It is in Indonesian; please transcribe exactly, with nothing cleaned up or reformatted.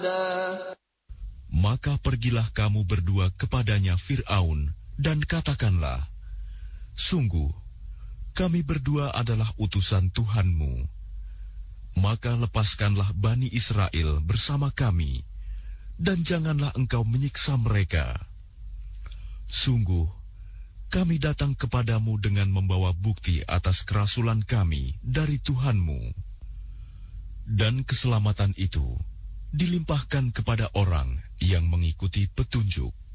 Maka pergilah kamu berdua kepadanya Fir'aun, dan katakanlah, sungguh, kami berdua adalah utusan Tuhanmu. Maka lepaskanlah Bani Israel bersama kami, dan janganlah engkau menyiksa mereka. Sungguh, kami datang kepadamu dengan membawa bukti atas kerasulan kami dari Tuhanmu. Dan keselamatan itu dilimpahkan kepada orang yang mengikuti petunjuk.